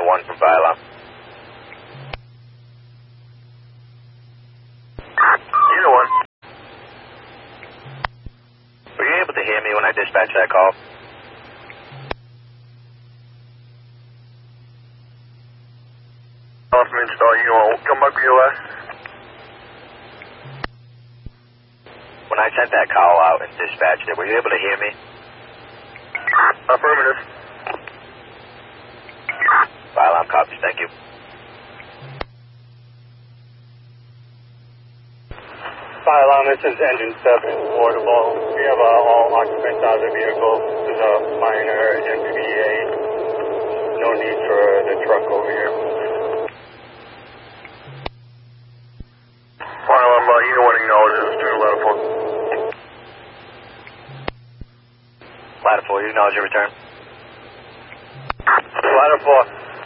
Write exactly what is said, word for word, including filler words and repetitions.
one from Pylon. Unit one. Were you able to hear me when I dispatched that call? Off from install Unit one. Come back with your last. When I sent that call out and dispatched it, were you able to hear me? Affirmative. Pylon copies, thank you. Pylon, this is Engine seven, portable. We have uh, all occupants out of the vehicle. This is a minor M V A. No need for the truck over here. Pylon, uh, Unit one acknowledges to ladder four. Ladder four, you acknowledge your return? Ladder four.